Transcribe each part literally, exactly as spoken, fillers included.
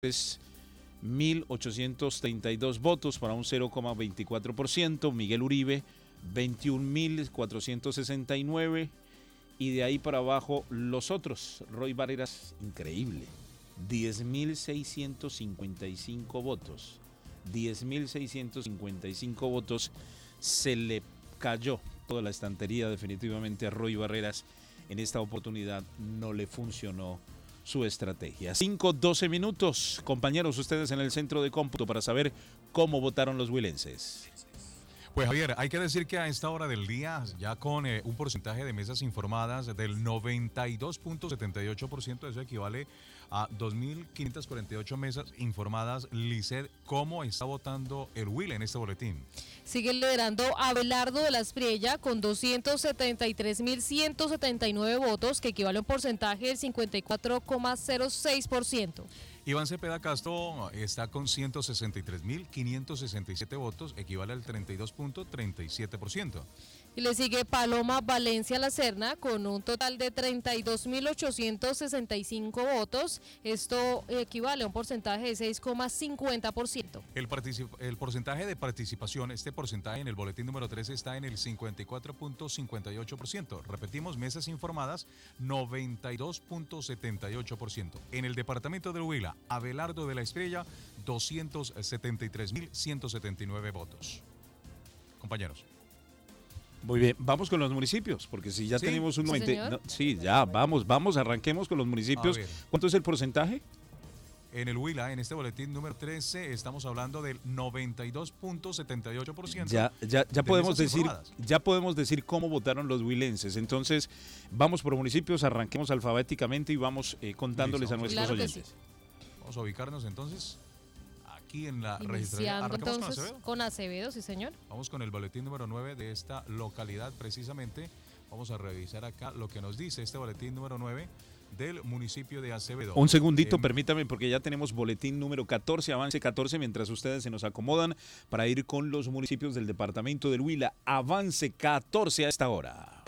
mil ochocientos treinta y dos votos para un cero coma veinticuatro por ciento, Miguel Uribe veintiún mil cuatrocientos sesenta y nueve y de ahí para abajo los otros. Roy Barreras, increíble, diez mil seiscientos cincuenta y cinco votos, diez mil seiscientos cincuenta y cinco votos, se le cayó toda la estantería definitivamente a Roy Barreras. En esta oportunidad no le funcionó su estrategia. cinco doce minutos, compañeros, ustedes en el centro de cómputo para saber cómo votaron los huilenses. Pues Javier, hay que decir que a esta hora del día, ya con eh, un porcentaje de mesas informadas del noventa y dos punto setenta y ocho por ciento, eso equivale a dos mil quinientas cuarenta y ocho mesas informadas. Lisset, ¿cómo está votando el Huila en este boletín? Sigue liderando Abelardo de la Espriella con doscientos setenta y tres mil ciento setenta y nueve votos, que equivale a un porcentaje del cincuenta y cuatro coma cero seis por ciento. Iván Cepeda Castro está con ciento sesenta y tres mil quinientos sesenta y siete votos, equivale al treinta y dos punto treinta y siete por ciento. Y le sigue Paloma Valencia La Serna con un total de treinta y dos mil ochocientos sesenta y cinco votos. Esto equivale a un porcentaje de seis coma cincuenta por ciento. El, el porcentaje de participación, este porcentaje en el boletín número trece está en el cincuenta y cuatro punto cincuenta y ocho por ciento. Repetimos, mesas informadas, noventa y dos punto setenta y ocho por ciento. En el departamento del Huila, Abelardo de la Espriella, doscientos setenta y tres mil ciento setenta y nueve votos. Compañeros. Muy bien, vamos con los municipios, porque si ya ¿Sí? tenemos un ¿Sí, noventa, señor? no, sí, ya, vamos, vamos, arranquemos con los municipios. ¿Cuánto es el porcentaje? En el Huila, en este boletín número trece, estamos hablando del noventa y dos punto setenta y ocho por ciento. Ya, ya, ya de podemos mesas decir, informadas. ya podemos decir cómo votaron los huilenses. Entonces, vamos por municipios, arranquemos alfabéticamente y vamos eh, contándoles Listo, a nuestros claro que oyentes. sí. Vamos a ubicarnos entonces aquí en la registraduría. Iniciando ¿Arrancamos con entonces Acevedo? con Acevedo, sí señor. Vamos con el boletín número nueve de esta localidad precisamente. Vamos a revisar acá lo que nos dice este boletín número nueve del municipio de Acevedo. Un segundito, Eh, permítame, porque ya tenemos boletín número catorce, avance catorce, mientras ustedes se nos acomodan para ir con los municipios del departamento del Huila. Avance catorce a esta hora.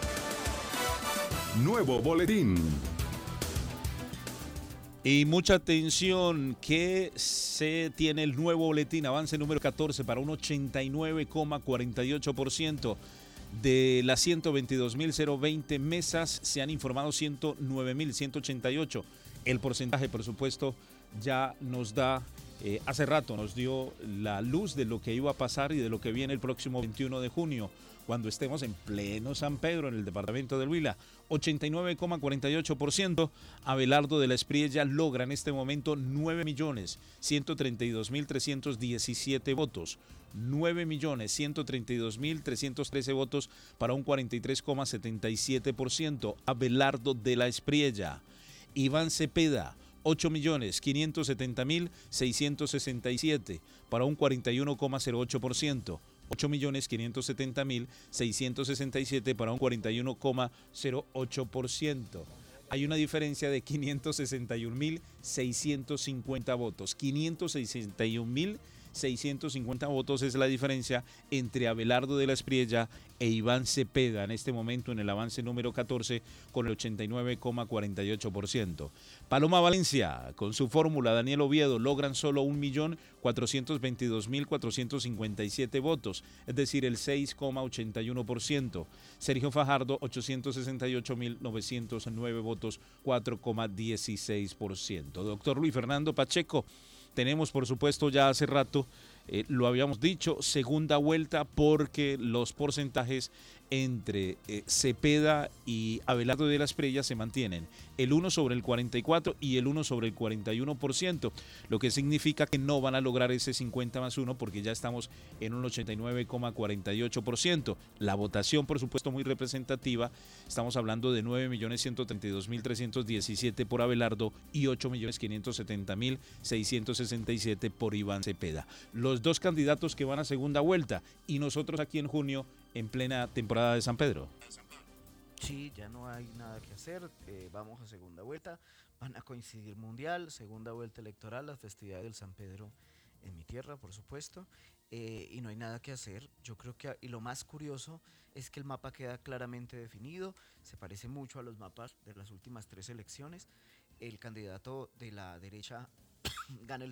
Nuevo boletín. Y mucha atención, que se tiene el nuevo boletín, avance número catorce para un ochenta y nueve coma cuarenta y ocho por ciento. De las ciento veintidós mil veinte mesas se han informado ciento nueve mil ciento ochenta y ocho. El porcentaje, por supuesto, ya nos da, eh, hace rato nos dio la luz de lo que iba a pasar y de lo que viene el próximo veintiuno de junio, cuando estemos en pleno San Pedro, en el departamento del Huila. ochenta y nueve coma cuarenta y ocho por ciento. Abelardo de la Espriella logra en este momento nueve millones ciento treinta y dos mil trescientos diecisiete votos. nueve millones ciento treinta y dos mil trescientos trece votos para un cuarenta y tres coma setenta y siete por ciento. Abelardo de la Espriella. Iván Cepeda, ocho millones quinientos setenta mil seiscientos sesenta y siete para un cuarenta y uno coma cero ocho por ciento. ocho millones quinientos setenta mil seiscientos sesenta y siete para un cuarenta y uno coma cero ocho por ciento. Hay una diferencia de quinientos sesenta y un mil seiscientos cincuenta votos. quinientos sesenta y un mil seiscientos cincuenta votos es la diferencia entre Abelardo de la Espriella e Iván Cepeda en este momento en el avance número catorce con el ochenta y nueve coma cuarenta y ocho por ciento. Paloma Valencia, con su fórmula Daniel Oviedo, logran solo un millón cuatrocientos veintidós mil cuatrocientos cincuenta y siete votos, es decir, el seis coma ochenta y uno por ciento. Sergio Fajardo, ochocientos sesenta y ocho mil novecientos nueve votos, cuatro coma dieciséis por ciento. Doctor Luis Fernando Pacheco, tenemos, por supuesto, ya hace rato, eh, lo habíamos dicho, segunda vuelta, porque los porcentajes entre eh, Cepeda y Abelardo de la Espriella se mantienen. El uno sobre el cuarenta y cuatro y el uno sobre el cuarenta y uno por ciento, lo que significa que no van a lograr ese cincuenta más uno porque ya estamos en un ochenta y nueve coma cuarenta y ocho por ciento. La votación, por supuesto, muy representativa. Estamos hablando de nueve millones ciento treinta y dos mil trescientos diecisiete por Abelardo y ocho millones quinientos setenta mil seiscientos sesenta y siete por Iván Cepeda. Los dos candidatos que van a segunda vuelta y nosotros aquí en junio en plena temporada de San Pedro. Sí, ya no hay nada que hacer, eh, vamos a segunda vuelta, van a coincidir mundial, segunda vuelta electoral, las festividades del San Pedro en mi tierra, por supuesto, eh, y no hay nada que hacer. Yo creo que, y lo más curioso es que el mapa queda claramente definido, se parece mucho a los mapas de las últimas tres elecciones. El candidato de la derecha gana el